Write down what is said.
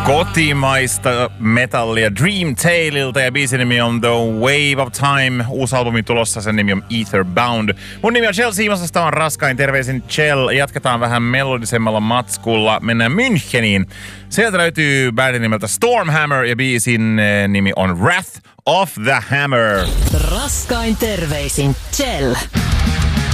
kotimaista metallia Dream Taleilta ja biisin nimi on The Wave of Time. Uusi albumi tulossa, sen nimi on Etherbound. Mun nimi on Chell Siimosesta, on raskain terveisin Chell. Jatketaan vähän melodisemmalla matskulla. Mennään Müncheniin. Sieltä löytyy bändin nimeltä Stormhammer ja biisin nimi on Wrath of the Hammer. Raskain terveisin Chell.